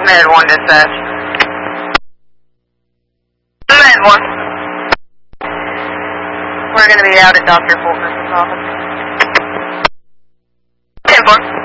Med 1 dispatch. Med 1. We're going to be out at Dr. Fulton's office. 10-4.